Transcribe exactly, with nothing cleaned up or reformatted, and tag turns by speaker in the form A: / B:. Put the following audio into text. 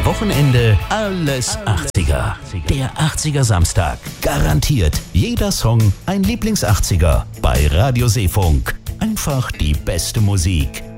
A: Am Wochenende alles achtziger. Der achtziger Samstag. Garantiert jeder Song ein Lieblings-achtziger bei Radio Seefunk. Einfach die beste Musik.